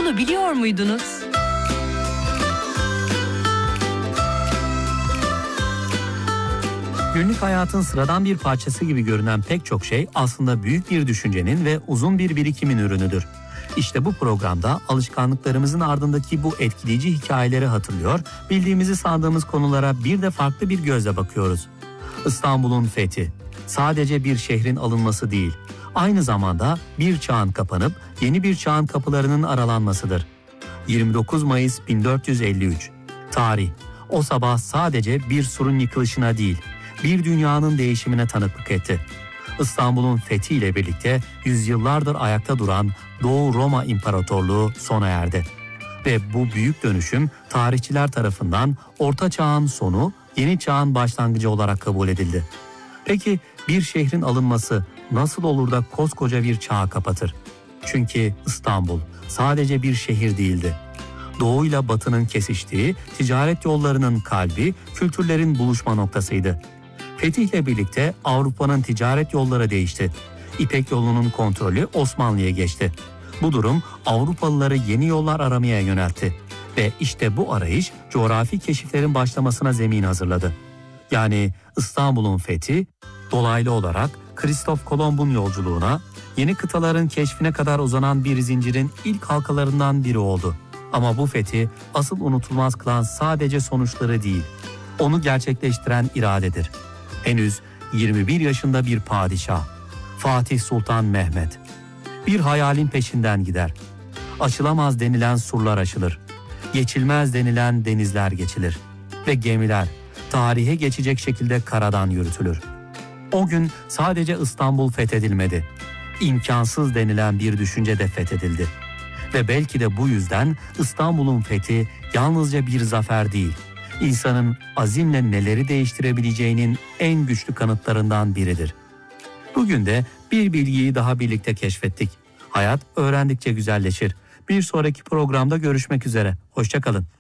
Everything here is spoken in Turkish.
Bunu biliyor muydunuz? Günlük hayatın sıradan bir parçası gibi görünen pek çok şey aslında büyük bir düşüncenin ve uzun bir birikimin ürünüdür. İşte bu programda alışkanlıklarımızın ardındaki bu etkileyici hikayeleri hatırlıyor, bildiğimizi sandığımız konulara bir de farklı bir gözle bakıyoruz. İstanbul'un fethi sadece bir şehrin alınması değil, aynı zamanda bir çağın kapanıp yeni bir çağın kapılarının aralanmasıdır. 29 Mayıs 1453. Tarih, o sabah sadece bir surun yıkılışına değil, bir dünyanın değişimine tanıklık etti. İstanbul'un fethiyle birlikte yüzyıllardır ayakta duran Doğu Roma İmparatorluğu sona erdi. Ve bu büyük dönüşüm tarihçiler tarafından Orta Çağ'ın sonu, Yeni Çağ'ın başlangıcı olarak kabul edildi. Peki bir şehrin alınması nasıl olur da koskoca bir çağı kapatır? Çünkü İstanbul sadece bir şehir değildi. Doğuyla batının kesiştiği, ticaret yollarının kalbi, kültürlerin buluşma noktasıydı. Fetihle birlikte Avrupa'nın ticaret yolları değişti. İpek yolunun kontrolü Osmanlı'ya geçti. Bu durum Avrupalıları yeni yollar aramaya yöneltti. Ve işte bu arayış coğrafi keşiflerin başlamasına zemin hazırladı. Yani İstanbul'un fethi dolaylı olarak Kristof Kolomb'un yolculuğuna, yeni kıtaların keşfine kadar uzanan bir zincirin ilk halkalarından biri oldu. Ama bu fethi asıl unutulmaz kılan sadece sonuçları değil, onu gerçekleştiren iradedir. Henüz 21 yaşında bir padişah, Fatih Sultan Mehmet, bir hayalin peşinden gider. Açılamaz denilen surlar aşılır, geçilmez denilen denizler geçilir ve gemiler tarihe geçecek şekilde karadan yürütülür. O gün sadece İstanbul fethedilmedi, imkansız denilen bir düşünce de fethedildi. Ve belki de bu yüzden İstanbul'un fethi yalnızca bir zafer değil, İnsanın azimle neleri değiştirebileceğinin en güçlü kanıtlarından biridir. Bugün de bir bilgiyi daha birlikte keşfettik. Hayat öğrendikçe güzelleşir. Bir sonraki programda görüşmek üzere. Hoşça kalın.